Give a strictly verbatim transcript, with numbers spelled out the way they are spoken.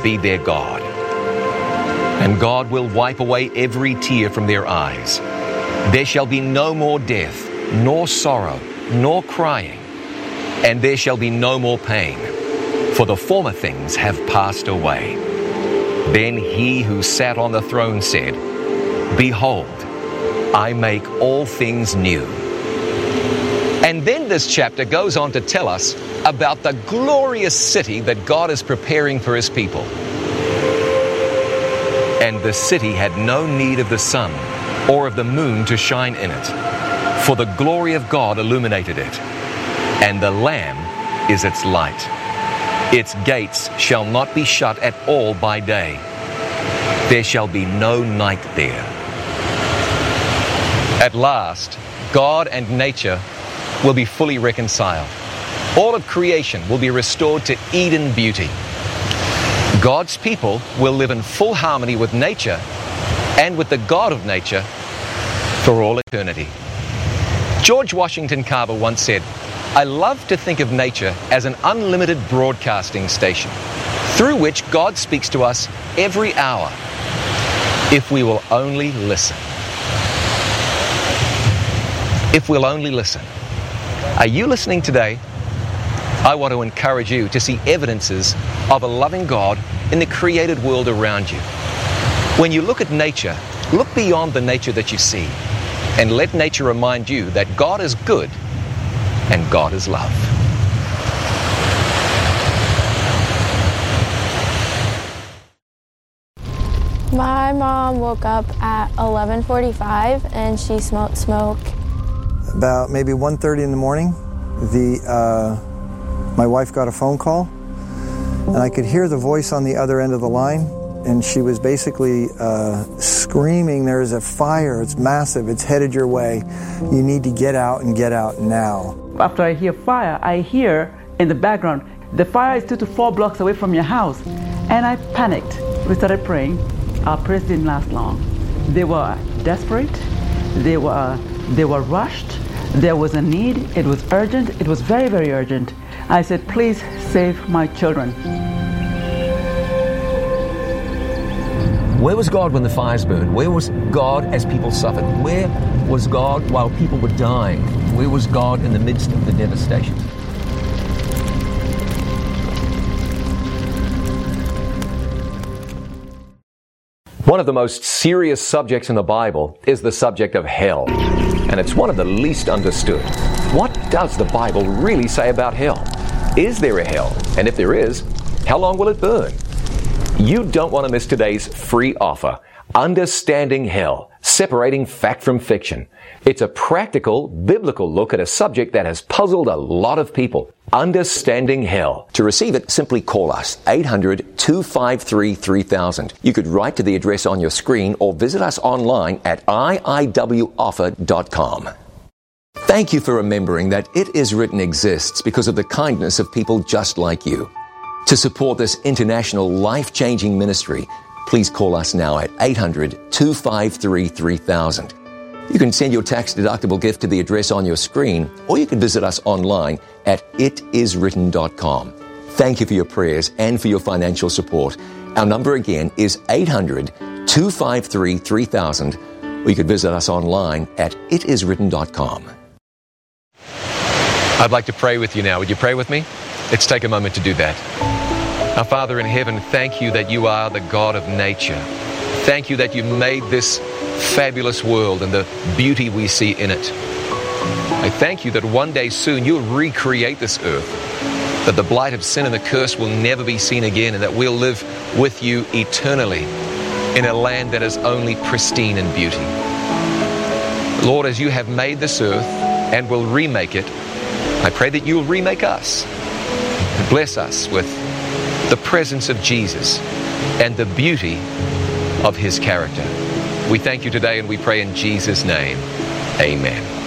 be their God. And God will wipe away every tear from their eyes. There shall be no more death, nor sorrow, nor crying, and there shall be no more pain, for the former things have passed away. Then he who sat on the throne said, Behold, I make all things new. And then this chapter goes on to tell us about the glorious city that God is preparing for His people. And the city had no need of the sun or of the moon to shine in it, for the glory of God illuminated it, and the Lamb is its light. Its gates shall not be shut at all by day. There shall be no night there. At last, God and nature will be fully reconciled. All of creation will be restored to Eden beauty. God's people will live in full harmony with nature and with the God of nature for all eternity. George Washington Carver once said, I love to think of nature as an unlimited broadcasting station through which God speaks to us every hour if we will only listen. If we'll only listen. Are you listening today? I want to encourage you to see evidences of a loving God in the created world around you. When you look at nature, look beyond the nature that you see and let nature remind you that God is good and God is love. My mom woke up at eleven forty-five and she smoked smoke. About maybe one thirty in the morning, the uh, my wife got a phone call, and I could hear the voice on the other end of the line, and she was basically uh, screaming, there's a fire, it's massive, it's headed your way, you need to get out and get out now. After I hear fire, I hear in the background, the fire is two to four blocks away from your house, and I panicked. We started praying. Our prayers didn't last long. They were desperate, they were, they were rushed, there was a need, it was urgent, it was very, very urgent. I said, please save my children. Where was God when the fires burned? Where was God as people suffered? Where was God while people were dying? Where was God in the midst of the devastation? One of the most serious subjects in the Bible is the subject of hell, and it's one of the least understood. What does the Bible really say about hell? Is there a hell? And if there is, how long will it burn? You don't want to miss today's free offer, Understanding Hell, Separating Fact from Fiction. It's a practical, biblical look at a subject that has puzzled a lot of people. Understanding Hell. To receive it, simply call us, eight hundred, two five three, three thousand. You could write to the address on your screen or visit us online at I I W offer dot com. Thank you for remembering that It Is Written exists because of the kindness of people just like you. To support this international life-changing ministry, please call us now at eight hundred, two five three, three thousand. You can send your tax-deductible gift to the address on your screen, or you can visit us online at it is written dot com. Thank you for your prayers and for your financial support. Our number again is eight hundred, two five three, three thousand, or you could visit us online at it is written dot com. I'd like to pray with you now. Would you pray with me? Let's take a moment to do that. Our Father in heaven, thank you that you are the God of nature. Thank you that you made this fabulous world and the beauty we see in it. I thank you that one day soon you'll recreate this earth, that the blight of sin and the curse will never be seen again, and that we'll live with you eternally in a land that is only pristine in beauty. Lord, as you have made this earth and will remake it, I pray that you'll remake us and bless us with the presence of Jesus and the beauty of his character. We thank you today and we pray in Jesus' name. Amen.